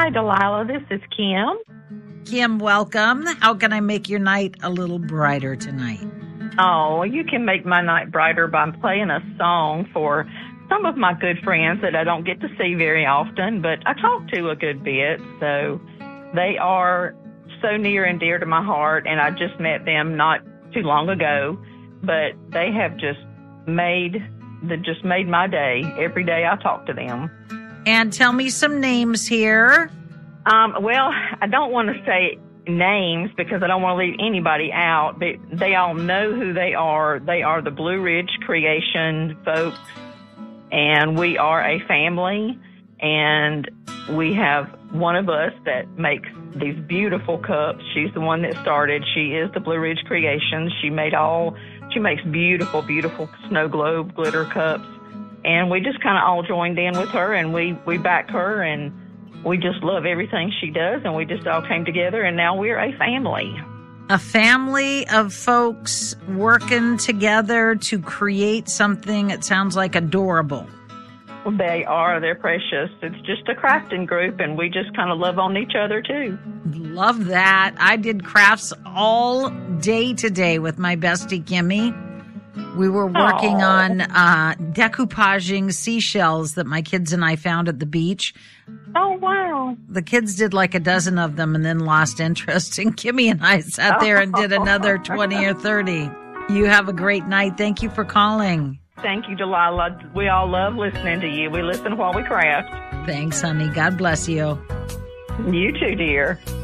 Hi, Delilah. This is Kim. Kim, welcome. How can I make your night a little brighter tonight? Oh, you can make my night brighter by playing a song for some of my good friends that I don't get to see very often, but I talk to a good bit. So they are so near and dear to my heart, and I just met them not too long ago, but they have just made my day every day I talk to them. And tell me some names here. Well, I don't want to say names because I don't want to leave anybody out, but they all know who they are. They are the Blue Ridge Creation folks, and we are a family, and we have one of us that makes these beautiful cups. She's the one that started. She is the Blue Ridge Creation. She makes beautiful, beautiful snow globe glitter cups. And we just kind of all joined in with her, and we back her, and we just love everything she does, and we just all came together, and now we're a family. A family of folks working together to create something, it sounds like, adorable. They are. They're precious. It's just a crafting group, and we just kind of love on each other, too. Love that. I did crafts all day today with my bestie, Kimmy. We were working on decoupaging seashells that my kids and I found at the beach. Oh, wow. The kids did like a dozen of them and then lost interest. And Kimmy and I sat there and did another 20 or 30. You have a great night. Thank you for calling. Thank you, Delilah. We all love listening to you. We listen while we craft. Thanks, honey. God bless you. You too, dear.